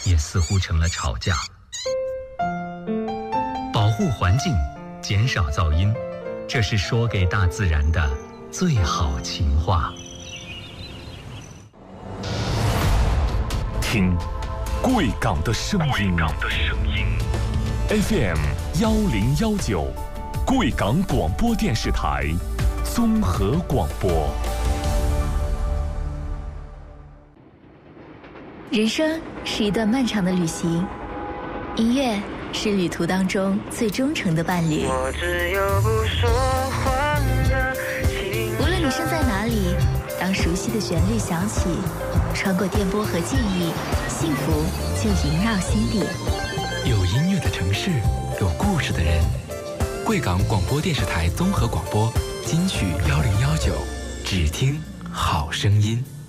也似乎成了吵架。保护环境，减少噪音，这是说给大自然的最好情话。 听贵港的声音，FM 1019，贵港广播电视台综合广播。 人生是一段漫长的旅行，音乐是旅途当中最忠诚的伴侣。 我只有不说话的情无论你身在哪里，当熟悉的旋律响起，穿过电波和记忆，幸福就萦绕心底。 有音乐的城市，有故事的人。贵港广播电视台综合广播金曲1019，只听好声音。